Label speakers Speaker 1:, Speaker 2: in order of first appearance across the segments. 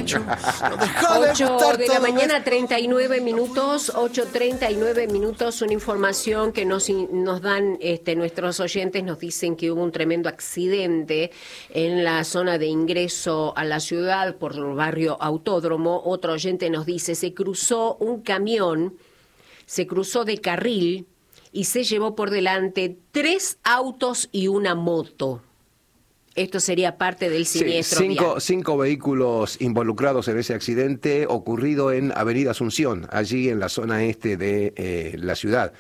Speaker 1: mucho. No dejó de
Speaker 2: 8
Speaker 1: gustar
Speaker 2: de la
Speaker 1: todo
Speaker 2: mañana,
Speaker 1: esto.
Speaker 2: 39 minutos, 8:39 minutos, una información que nos dan nuestros oyentes, nos dicen que hubo un tremendo accidente en la zona de ingreso a la ciudad por el barrio Autódromo. Otro oyente nos dice, se cruzó un camión, se cruzó de carril y se llevó por delante 3 autos y una moto. Esto sería parte del siniestro vial.
Speaker 3: Cinco vehículos involucrados en ese accidente ocurrido en Avenida Asunción, allí en la zona este de la ciudad.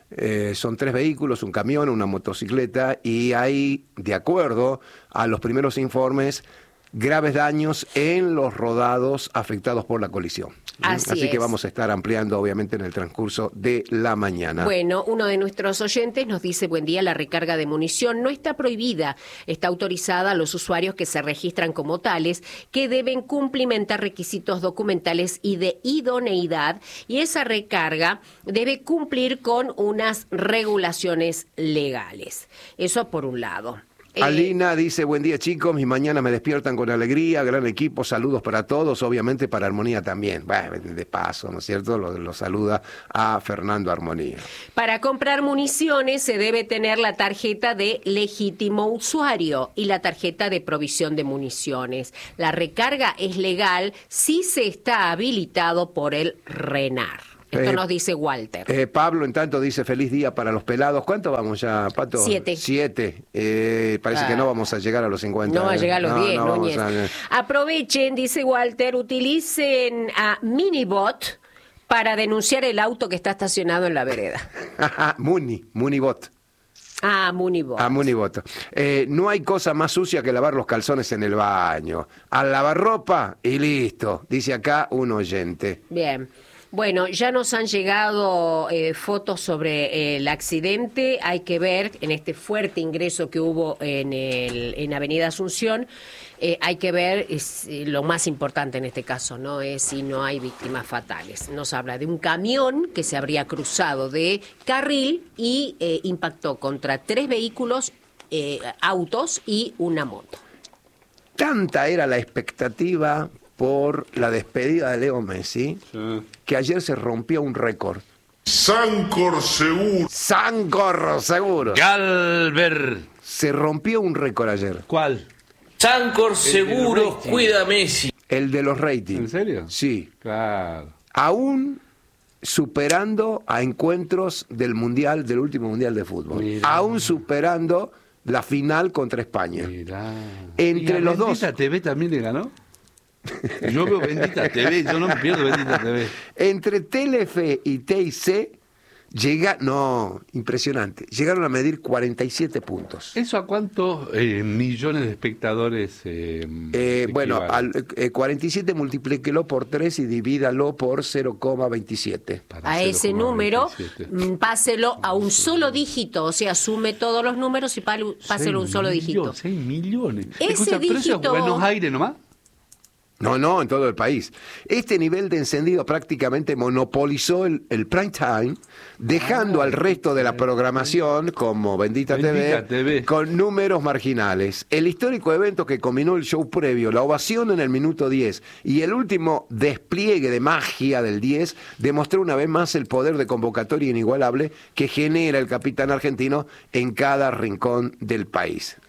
Speaker 3: Son 3 vehículos, un camión, una motocicleta, y hay, de acuerdo a los primeros informes, graves daños en los rodados afectados por la colisión. Así que vamos a estar ampliando, obviamente, en el transcurso de la mañana.
Speaker 2: Bueno, uno de nuestros oyentes nos dice, buen día, la recarga de munición no está prohibida, está autorizada a los usuarios que se registran como tales, que deben cumplimentar requisitos documentales y de idoneidad, y esa recarga debe cumplir con unas regulaciones legales. Eso por un lado.
Speaker 3: Alina dice, buen día chicos, mis mañanas me despiertan con alegría, gran equipo, saludos para todos, obviamente para Armonía también. Bueno, de paso, ¿no es cierto? Lo saluda a Fernando Armonía.
Speaker 2: Para comprar municiones se debe tener la tarjeta de legítimo usuario y la tarjeta de provisión de municiones. La recarga es legal si se está habilitado por el RENAR. Esto nos dice Walter.
Speaker 3: Pablo, en tanto, dice feliz día para los pelados. ¿Cuánto vamos ya, Pato?
Speaker 2: 7.
Speaker 3: 7. Parece que no vamos a llegar a los 50.
Speaker 2: No va a llegar a los 10,
Speaker 3: Núñez.
Speaker 2: Aprovechen, dice Walter, utilicen a Minibot para denunciar el auto que está estacionado en la vereda.
Speaker 3: Munibot.
Speaker 2: Munibot.
Speaker 3: Munibot. No hay cosa más sucia que lavar los calzones en el baño. Al lavarropa y listo, dice acá un oyente.
Speaker 2: Bien. Bueno, ya nos han llegado fotos sobre el accidente. Hay que ver en este fuerte ingreso que hubo en Avenida Asunción. Hay que ver, lo más importante en este caso, ¿no? Es si no hay víctimas fatales. Nos habla de un camión que se habría cruzado de carril y impactó contra 3 vehículos, autos y una moto.
Speaker 3: Tanta era la expectativa por la despedida de Leo Messi, que ayer se rompió un récord.
Speaker 4: Sancor seguro.
Speaker 5: Galver.
Speaker 3: Se rompió un récord ayer.
Speaker 5: ¿Cuál?
Speaker 6: Sancor seguro cuida a Messi.
Speaker 3: El de los ratings.
Speaker 5: ¿En serio?
Speaker 3: Sí.
Speaker 5: Claro.
Speaker 3: Aún superando a encuentros del Mundial, del último Mundial de Fútbol.
Speaker 5: Mirá.
Speaker 3: Aún superando la final contra España.
Speaker 5: Mirá.
Speaker 3: Entre los dos.
Speaker 5: ¿Bendita TV también le ganó? Yo veo Bendita TV, yo no me pierdo Bendita TV.
Speaker 3: Entre Telefe y TIC impresionante. Llegaron a medir 47 puntos.
Speaker 5: ¿Eso a cuántos millones de espectadores?
Speaker 3: Bueno, 47 multiplíquelo por 3 y divídalo por 0,27.
Speaker 2: A ese número, páselo a un solo dígito, o sea, sume todos los números y páselo a un solo dígito.
Speaker 5: 6 millones.
Speaker 2: Ese
Speaker 5: Escucha, ¿pero eso es
Speaker 2: dígito...
Speaker 5: Buenos Aires nomás?
Speaker 3: No, en todo el país. Este nivel de encendido prácticamente monopolizó el prime time, dejando al resto de la programación, como Bendita TV, con números marginales. El histórico evento que combinó el show previo, la ovación en el minuto 10 y el último despliegue de magia del 10, demostró una vez más el poder de convocatoria inigualable que genera el capitán argentino en cada rincón del país.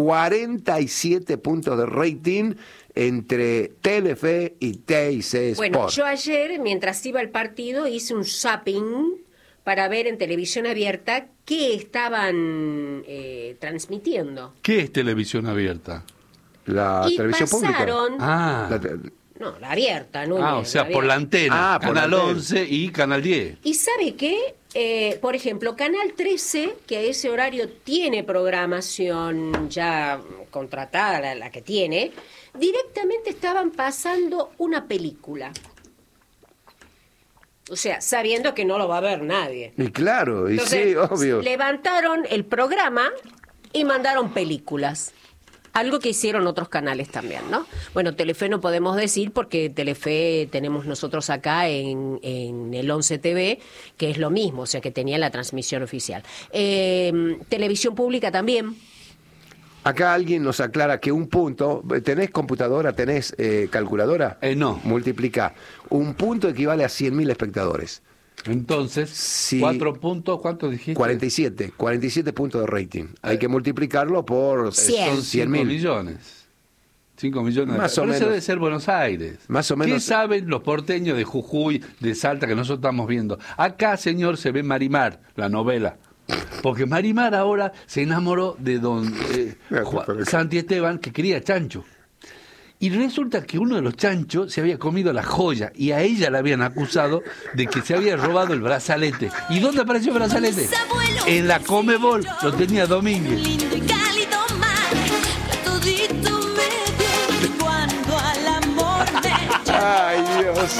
Speaker 3: 47 puntos de rating entre Telefe y TIC Sport.
Speaker 2: Bueno, yo ayer, mientras iba al partido, hice un zapping para ver en televisión abierta qué estaban transmitiendo.
Speaker 5: ¿Qué es televisión abierta?
Speaker 3: La televisión
Speaker 2: pasaron,
Speaker 3: pública.
Speaker 2: No, la abierta, ¿no?
Speaker 5: O sea, por la antena. Canal 11 y Canal 10.
Speaker 2: ¿Y sabe qué? Por ejemplo, Canal 13, que a ese horario tiene programación ya contratada, la que tiene, directamente estaban pasando una película. O sea, sabiendo que no lo va a ver nadie.
Speaker 3: Y claro, y
Speaker 2: entonces,
Speaker 3: sí, obvio.
Speaker 2: Levantaron el programa y mandaron películas. Algo que hicieron otros canales también, ¿no? Bueno, Telefe no podemos decir porque Telefe tenemos nosotros acá en el 11 TV, que es lo mismo, o sea, que tenía la transmisión oficial. Televisión pública también.
Speaker 3: Acá alguien nos aclara que un punto, ¿tenés computadora, tenés calculadora?
Speaker 5: No.
Speaker 3: Multiplica. Un punto equivale a 100.000 espectadores.
Speaker 5: Entonces, 4 puntos, ¿cuántos dijiste?
Speaker 3: 47 puntos de rating. Hay que multiplicarlo por
Speaker 2: 100.
Speaker 5: Son 5 millones. 5 millones.
Speaker 3: Más o
Speaker 5: Pero eso
Speaker 3: menos.
Speaker 5: debe ser Buenos Aires.
Speaker 3: Más o menos.
Speaker 5: ¿Qué saben los porteños de Jujuy, de Salta, que nosotros estamos viendo? Acá, señor, se ve Marimar, la novela. Porque Marimar ahora se enamoró de don Santi Esteban, que quería chancho. Y resulta que uno de los chanchos se había comido la joya y a ella la habían acusado de que se había robado el brazalete. ¿Y dónde apareció el brazalete? En la Comebol, lo tenía Domínguez.
Speaker 3: Ay, Dios.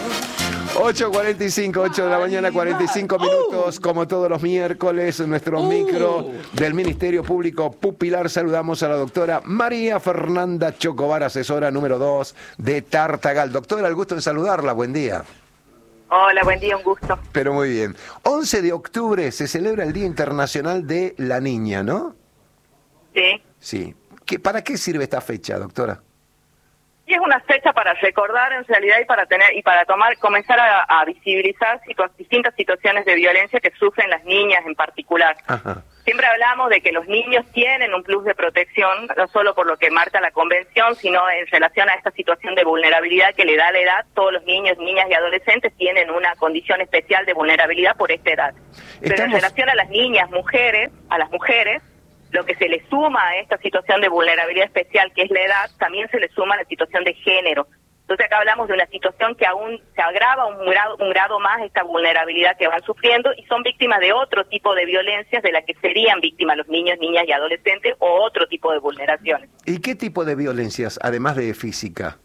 Speaker 3: 8:45, 8 de la mañana, 45 minutos, como todos los miércoles, en nuestro micro del Ministerio Público Pupilar. Saludamos a la doctora María Fernanda Chocobar, asesora número 2 de Tartagal. Doctora, el gusto en saludarla, buen día.
Speaker 1: Hola, buen día, un gusto.
Speaker 3: Pero muy bien. 11 de octubre se celebra el Día Internacional de la Niña, ¿no?
Speaker 1: Sí.
Speaker 3: Sí. ¿Para qué sirve esta fecha, doctora?
Speaker 1: Y es una fecha para recordar en realidad y para comenzar a visibilizar distintas situaciones de violencia que sufren las niñas en particular.
Speaker 3: Ajá.
Speaker 1: Siempre hablamos de que los niños tienen un plus de protección, no solo por lo que marca la convención, sino en relación a esta situación de vulnerabilidad que le da la edad. Todos los niños, niñas y adolescentes tienen una condición especial de vulnerabilidad por esta edad. Pero en relación a las niñas, a las mujeres, lo que se le suma a esta situación de vulnerabilidad especial, que es la edad, también se le suma la situación de género. Entonces acá hablamos de una situación que aún se agrava un grado más esta vulnerabilidad que van sufriendo y son víctimas de otro tipo de violencias de la que serían víctimas los niños, niñas y adolescentes o otro tipo de vulneraciones.
Speaker 3: ¿Y qué tipo de violencias, además de física?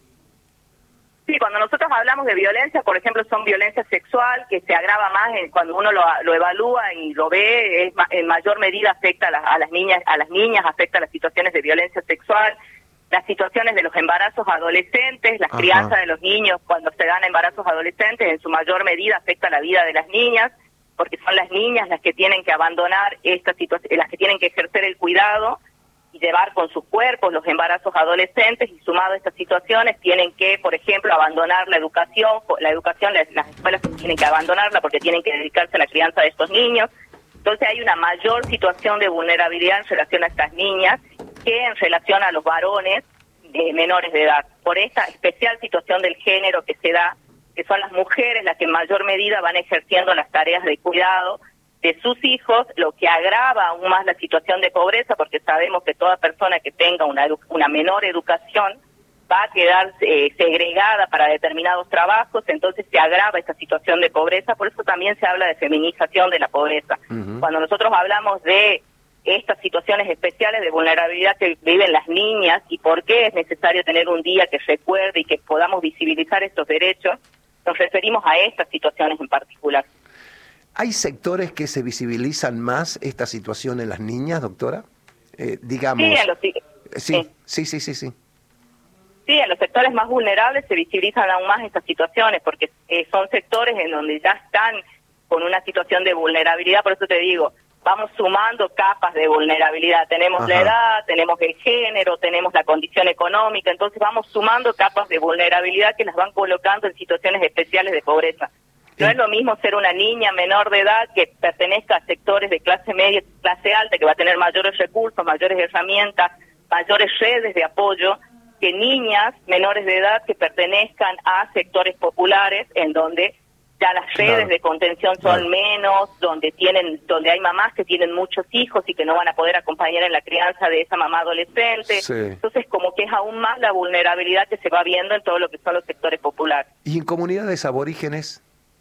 Speaker 1: Sí, cuando nosotros hablamos de violencia, por ejemplo, son violencia sexual, que se agrava más cuando uno lo evalúa y lo ve, en mayor medida afecta a las niñas, afecta a las situaciones de violencia sexual, las situaciones de los embarazos adolescentes, las crianzas de los niños cuando se dan embarazos adolescentes, en su mayor medida afecta la vida de las niñas, porque son las niñas las que tienen que abandonar esta situación, las que tienen que ejercer el cuidado y llevar con sus cuerpos los embarazos adolescentes, y sumado a estas situaciones tienen que, por ejemplo, abandonar la educación, las escuelas tienen que abandonarla porque tienen que dedicarse a la crianza de estos niños. Entonces hay una mayor situación de vulnerabilidad en relación a estas niñas que en relación a los varones menores de edad, por esta especial situación del género que se da, que son las mujeres las que en mayor medida van ejerciendo las tareas de cuidado de sus hijos, lo que agrava aún más la situación de pobreza, porque sabemos que toda persona que tenga una menor educación va a quedar segregada para determinados trabajos, entonces se agrava esta situación de pobreza, por eso también se habla de feminización de la pobreza. Cuando nosotros hablamos de estas situaciones especiales de vulnerabilidad que viven las niñas y por qué es necesario tener un día que recuerde y que podamos visibilizar estos derechos, nos referimos a estas situaciones en particular.
Speaker 3: ¿Hay sectores que se visibilizan más esta situación en las niñas, doctora? Digamos. Sí, en los sectores más vulnerables se visibilizan aún más estas situaciones, porque son sectores en donde ya están con una situación de vulnerabilidad, por eso te digo, vamos sumando capas de vulnerabilidad. Tenemos la edad, tenemos el género, tenemos la condición económica, entonces vamos sumando capas de vulnerabilidad que las van colocando en situaciones especiales de pobreza. No es lo mismo ser una niña menor de edad que pertenezca a sectores de clase media, clase alta, que va a tener mayores recursos, mayores herramientas, mayores redes de apoyo, que niñas menores de edad que pertenezcan a sectores populares en donde ya las redes de contención son menos, donde hay mamás que tienen muchos hijos y que no van a poder acompañar en la crianza de esa mamá adolescente. Entonces, como que es aún más la vulnerabilidad que se va viendo en todo lo que son los sectores populares. ¿Y en comunidades aborígenes?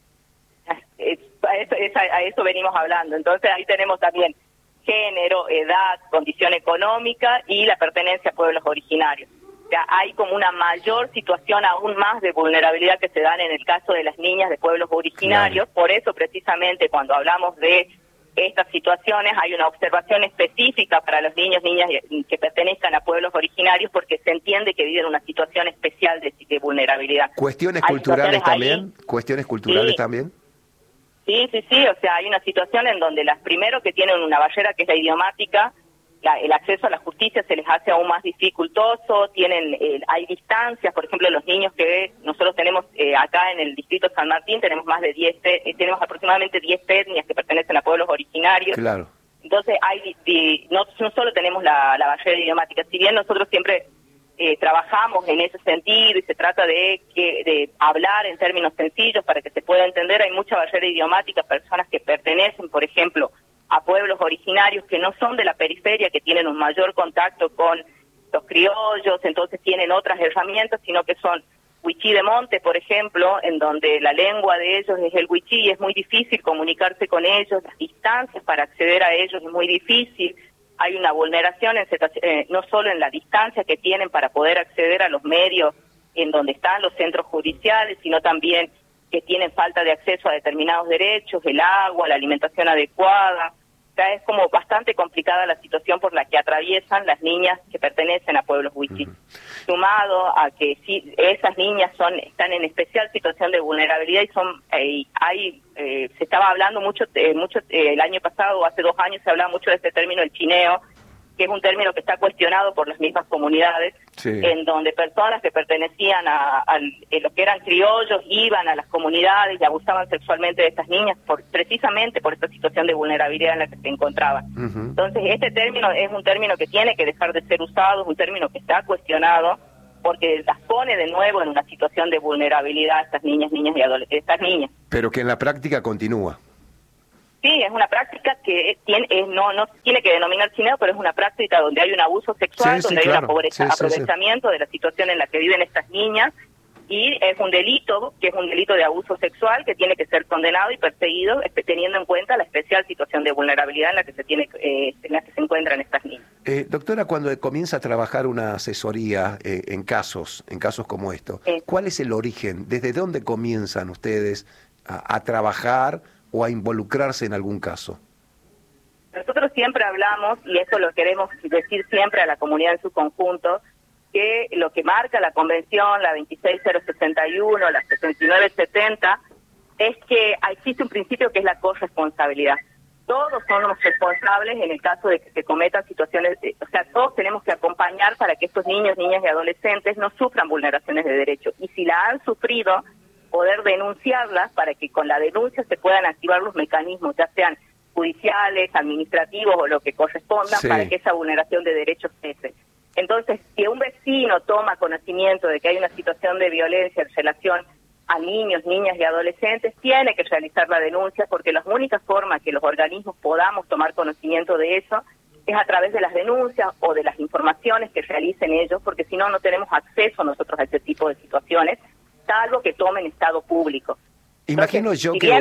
Speaker 1: A eso venimos hablando. Entonces ahí tenemos también género, edad, condición económica y la pertenencia a pueblos originarios. O sea, hay como una mayor situación aún más de vulnerabilidad que se dan en el caso de las niñas de pueblos originarios. Por eso precisamente cuando hablamos de estas situaciones hay una observación específica para los niños, niñas que pertenezcan a pueblos originarios, porque se entiende que viven una situación especial de vulnerabilidad.
Speaker 3: ¿Cuestiones culturales también? ¿Cuestiones culturales también?
Speaker 1: Sí, o sea, hay una situación en donde las primero que tienen una barrera que es la idiomática, el acceso a la justicia se les hace aún más dificultoso, hay distancias, por ejemplo, los niños que nosotros tenemos acá en el distrito San Martín, tenemos tenemos aproximadamente 10 etnias que pertenecen a pueblos originarios.
Speaker 3: Claro.
Speaker 1: Entonces no solo tenemos la barrera idiomática, si bien nosotros siempre trabajamos en ese sentido y se trata de hablar en términos sencillos para que se pueda entender, hay mucha barrera idiomática, personas que pertenecen, por ejemplo, a pueblos originarios que no son de la periferia, que tienen un mayor contacto con los criollos, entonces tienen otras herramientas, sino que son wichí de monte, por ejemplo, en donde la lengua de ellos es el wichí y es muy difícil comunicarse con ellos, las distancias para acceder a ellos es muy difícil, hay una vulneración no solo en la distancia que tienen para poder acceder a los medios en donde están los centros judiciales, sino también que tienen falta de acceso a determinados derechos, el agua, la alimentación adecuada. O sea, es como bastante complicada la situación por la que atraviesan las niñas que pertenecen a pueblos wichí. Sumado a que sí, esas niñas están en especial situación de vulnerabilidad y se estaba hablando mucho el año pasado o hace 2 años se hablaba mucho de este término, el chineo, que es un término que está cuestionado por las mismas comunidades, en donde personas que pertenecían a los que eran criollos iban a las comunidades y abusaban sexualmente de estas niñas precisamente por esta situación de vulnerabilidad en la que se encontraban. Entonces, este término es un término que tiene que dejar de ser usado, es un término que está cuestionado, porque las pone de nuevo en una situación de vulnerabilidad a estas niñas y adolescentes.
Speaker 3: Pero que en la práctica continúa.
Speaker 1: Sí, es una práctica que no tiene que denominar chineo, pero es una práctica donde hay un abuso sexual, donde hay un aprovechamiento de la situación en la que viven estas niñas, y es un delito, que es un delito de abuso sexual, que tiene que ser condenado y perseguido, teniendo en cuenta la especial situación de vulnerabilidad en la que se encuentran estas niñas.
Speaker 3: Doctora, cuando comienza a trabajar una asesoría en casos como esto, ¿cuál es el origen? ¿Desde dónde comienzan ustedes a trabajar o a involucrarse en algún caso?
Speaker 1: Nosotros siempre hablamos, y eso lo queremos decir siempre a la comunidad en su conjunto, que lo que marca la Convención, la 26061, la 7970, es que existe un principio que es la corresponsabilidad. Todos somos responsables en el caso de que se cometan situaciones, todos tenemos que acompañar para que estos niños, niñas y adolescentes no sufran vulneraciones de derechos. Y si la han sufrido, poder denunciarlas para que con la denuncia se puedan activar los mecanismos, ya sean judiciales, administrativos o lo que correspondan, para que esa vulneración de derechos cese. Entonces, si un vecino toma conocimiento de que hay una situación de violencia en relación a niños, niñas y adolescentes, tiene que realizar la denuncia, porque la única forma que los organismos podamos tomar conocimiento de eso es a través de las denuncias o de las informaciones que realicen ellos, porque si no, no tenemos acceso nosotros a este tipo de situaciones, salvo que tomen estado público.
Speaker 3: Imagino yo que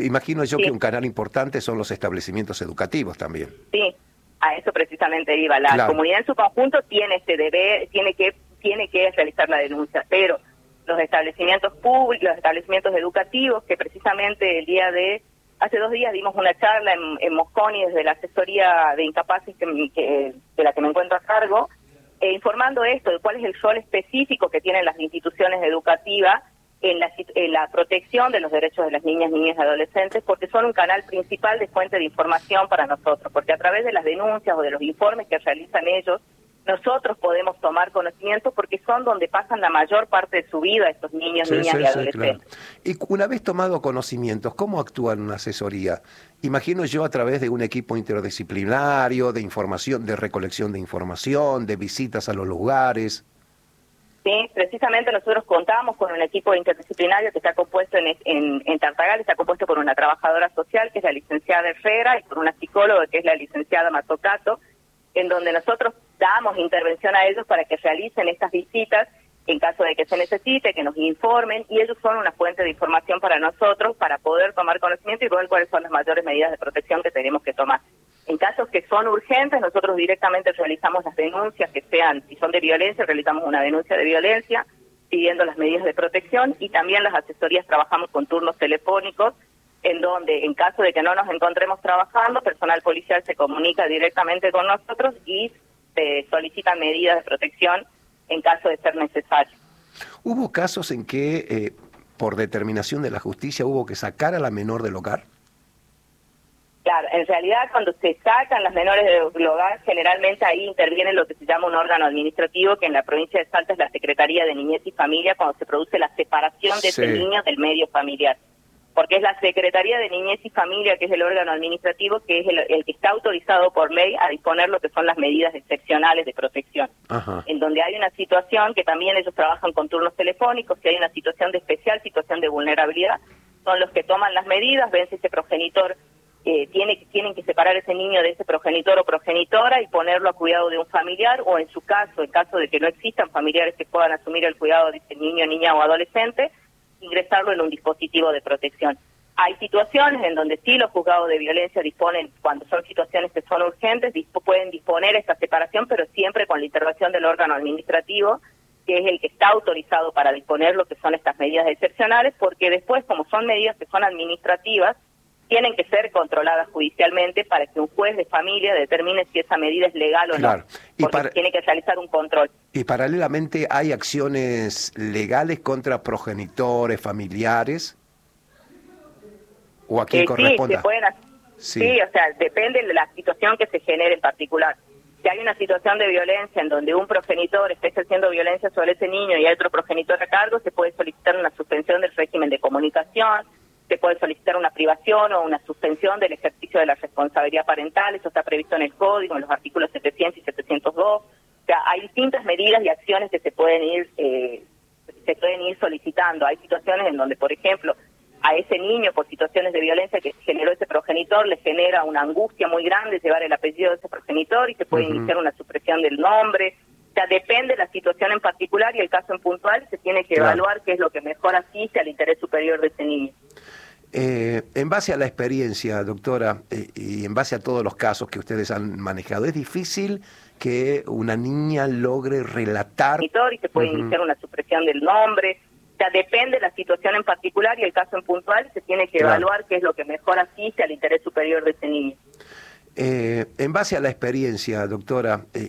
Speaker 3: un canal importante son los establecimientos educativos también.
Speaker 1: Sí, a eso precisamente iba. La comunidad en su conjunto tiene este deber, tiene que realizar la denuncia, pero los establecimientos públicos, los establecimientos educativos, que precisamente hace 2 días dimos una charla en Mosconi desde la asesoría de incapaces de la que me encuentro a cargo, informando esto, de cuál es el rol específico que tienen las instituciones educativas en la protección de los derechos de las niñas y adolescentes, porque son un canal principal de fuente de información para nosotros, porque a través de las denuncias o de los informes que realizan ellos, nosotros podemos tomar conocimiento, porque son donde pasan la mayor parte de su vida estos niños, niñas y adolescentes.
Speaker 3: Claro. Y una vez tomado conocimientos, ¿cómo actúa en una asesoría? Imagino yo a través de un equipo interdisciplinario, de información, de recolección de información, de visitas a los lugares.
Speaker 1: Sí, precisamente nosotros contamos con un equipo interdisciplinario que está compuesto en Tartagal, está compuesto por una trabajadora social, que es la licenciada Herrera, y por una psicóloga, que es la licenciada Mazzocato, en donde nosotros damos intervención a ellos para que realicen estas visitas en caso de que se necesite, que nos informen, y ellos son una fuente de información para nosotros para poder tomar conocimiento y ver cuáles son las mayores medidas de protección que tenemos que tomar. En casos que son urgentes, nosotros directamente realizamos las denuncias, que sean, si son de violencia, realizamos una denuncia de violencia, pidiendo las medidas de protección, y también las asesorías trabajamos con turnos telefónicos, en donde, en caso de que no nos encontremos trabajando, personal policial se comunica directamente con nosotros y se solicitan medidas de protección en caso de ser necesario.
Speaker 3: ¿Hubo casos en que, por determinación de la justicia, hubo que sacar a la menor del hogar?
Speaker 1: Claro, en realidad cuando se sacan las menores del hogar, generalmente ahí interviene lo que se llama un órgano administrativo, que en la provincia de Salta es la Secretaría de Niñez y Familia, cuando se produce la separación de ese niño del medio familiar. Porque es la Secretaría de Niñez y Familia, que es el órgano administrativo, que es el que está autorizado por ley a disponer lo que son las medidas excepcionales de protección.
Speaker 3: Ajá.
Speaker 1: En donde hay una situación, que también ellos trabajan con turnos telefónicos, si hay una situación de especial, situación de vulnerabilidad, son los que toman las medidas, ven si ese progenitor tienen que separar ese niño de ese progenitor o progenitora y ponerlo a cuidado de un familiar, o en su caso, en caso de que no existan familiares que puedan asumir el cuidado de ese niño, niña o adolescente, ingresarlo en un dispositivo de protección. Hay situaciones en donde sí los juzgados de violencia disponen, cuando son situaciones que son urgentes, pueden disponer esta separación, pero siempre con la intervención del órgano administrativo, que es el que está autorizado para disponer lo que son estas medidas excepcionales, porque después, como son medidas que son administrativas, tienen que ser controladas judicialmente para que un juez de familia determine si esa medida es legal o no, porque tiene que realizar un control.
Speaker 3: Y paralelamente hay acciones legales contra progenitores, familiares, o a quien corresponda.
Speaker 1: Sí, o sea, depende de la situación que se genere en particular. Si hay una situación de violencia en donde un progenitor está ejerciendo violencia sobre ese niño y hay otro progenitor a cargo, se puede solicitar una suspensión del régimen de comunicación, se puede solicitar una privación o una suspensión del ejercicio de la responsabilidad parental. Eso está previsto en el Código, en los artículos 700 y 702. O sea, hay distintas medidas y acciones que se pueden ir solicitando. Hay situaciones en donde, por ejemplo, a ese niño, por situaciones de violencia que generó ese progenitor, le genera una angustia muy grande llevar el apellido de ese progenitor y se puede iniciar una supresión del nombre. O sea, depende de la situación en particular y el caso en puntual, se tiene que evaluar qué es lo que mejor asiste al interés superior de ese niño.
Speaker 3: En base a la experiencia, doctora, y en base a todos los casos que ustedes han manejado, ¿es difícil que una niña logre relatar?
Speaker 1: Y se puede iniciar una supresión del nombre. O sea, depende de la situación en particular y el caso en puntual, se tiene que evaluar qué es lo que mejor asiste al interés superior de ese niño.
Speaker 3: En base a la experiencia, doctora,